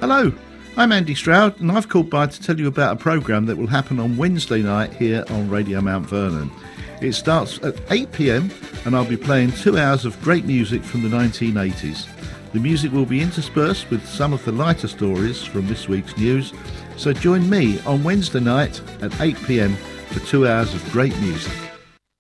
Hello, I'm Andy Stroud and I've called by to tell you about a programme that will happen on Wednesday night here on Radio Mount Vernon. It starts at 8 p.m. and I'll be playing 2 hours of great music from the 1980s. The music will be interspersed with some of the lighter stories from this week's news, so join me on Wednesday night at 8 p.m. for 2 hours of great music.